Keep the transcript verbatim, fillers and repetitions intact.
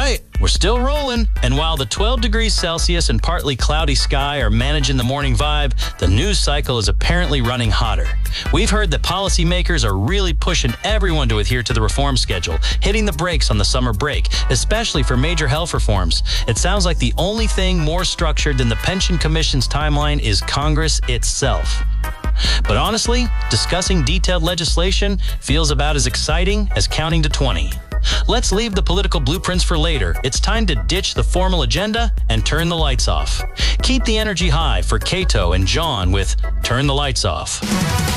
right. We're still rolling, and while the twelve degrees Celsius and partly cloudy sky are managing the morning vibe, the news cycle is apparently running hotter. We've heard that policymakers are really pushing everyone to adhere to the reform schedule, hitting the brakes on the summer break, especially for major health reforms. It sounds like the only thing more structured than the Pension Commission's timeline is Congress itself. But honestly, discussing detailed legislation feels about as exciting as counting to twenty. Let's leave the political blueprints for later. It's time to ditch the formal agenda and turn the lights off. Keep the energy high for Cato and John with Turn the Lights Off.